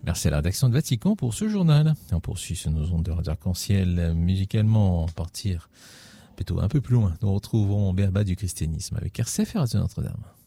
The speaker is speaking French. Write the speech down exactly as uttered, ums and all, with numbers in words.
Merci à la rédaction de Vatican pour ce journal. On poursuit sur nos ondes de radio arc-en-ciel musicalement, partir plutôt un peu plus loin. Nous retrouverons Béaba du christianisme avec R C F et Radio Notre-Dame.